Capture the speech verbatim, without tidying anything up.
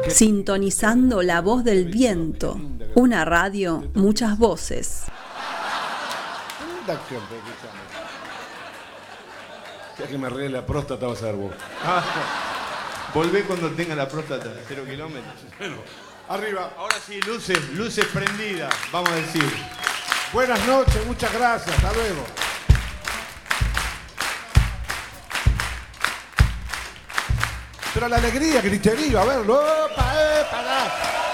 Sintonizando la voz del viento. Una radio, muchas voces. Ya que me arregle la próstata vas a ver vos. Ah, volvé cuando tenga la próstata, cero kilómetros. Bueno, arriba. Ahora sí, luces, luces prendidas, vamos a decir. Buenas noches, muchas gracias, hasta luego. Pero la alegría, griterío, a verlo. ¡Opa, eh, pará!